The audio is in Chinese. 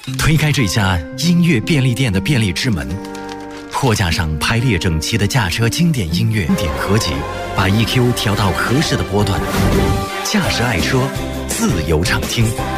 推开这家音乐便利店的便利之门，货架上排列整齐的驾车经典音乐点合集，把 EQ 调到合适的波段，驾驶爱车，自由畅听。